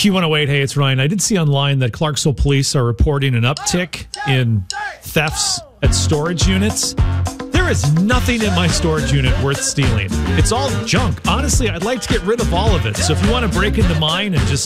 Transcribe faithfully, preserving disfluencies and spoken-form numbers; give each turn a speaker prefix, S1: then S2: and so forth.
S1: Q one oh eight, hey, it's Ryan. I did see online that Clarksville police are reporting an uptick in thefts at storage units. There is nothing in my storage unit worth stealing. It's all junk. Honestly, I'd like to get rid of all of it. So if you want to break into mine and just